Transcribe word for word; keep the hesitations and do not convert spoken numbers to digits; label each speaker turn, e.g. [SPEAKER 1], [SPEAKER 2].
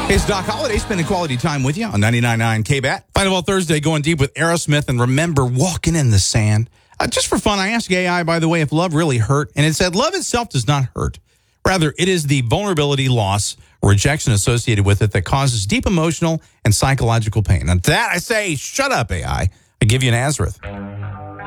[SPEAKER 1] Hey, it's Doc Holliday spending quality time with you on ninety-nine point nine K B A T. Final Ball Thursday going deep with Aerosmith and Remember Walking in the Sand. Uh, just for fun, I asked A I, by the way, if love really hurt, and it said love itself does not hurt. Rather, it is the vulnerability, loss, or rejection associated with it that causes deep emotional and psychological pain. And that, I say, shut up, A I. I give you Nazareth.